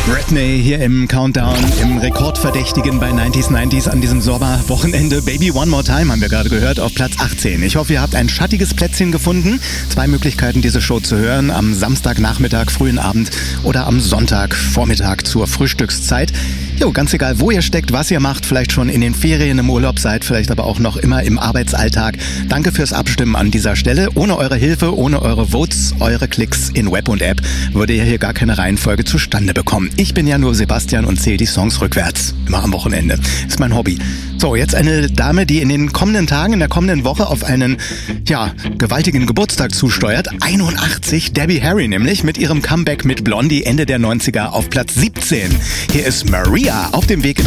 Britney hier im Countdown, im Rekordverdächtigen bei 90s an diesem Sommerwochenende. Baby One More Time haben wir gerade gehört, auf Platz 18. Ich hoffe, ihr habt ein schattiges Plätzchen gefunden. 2 Möglichkeiten, diese Show zu hören. Am Samstagnachmittag, frühen Abend oder am Sonntagvormittag zur Frühstückszeit. Jo, ganz egal, wo ihr steckt, was ihr macht, vielleicht schon in den Ferien, im Urlaub seid, vielleicht aber auch noch immer im Arbeitsalltag. Danke fürs Abstimmen an dieser Stelle. Ohne eure Hilfe, ohne eure Votes, eure Klicks in Web und App würde ihr hier gar keine Reihenfolge zustande bekommen. Ich bin ja nur Sebastian und zähle die Songs rückwärts. Immer am Wochenende. Ist mein Hobby. So, jetzt eine Dame, die in den kommenden Tagen, in der kommenden Woche auf einen, gewaltigen Geburtstag zusteuert. 81, Debbie Harry nämlich, mit ihrem Comeback mit Blondie Ende der 90er auf Platz 17. Hier ist Maria auf dem Weg in